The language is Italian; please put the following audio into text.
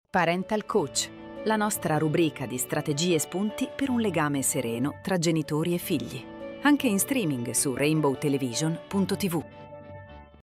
Parental Coach, la nostra rubrica di strategie e spunti per un legame sereno tra genitori e figli. Anche in streaming su rainbowtelevision.tv.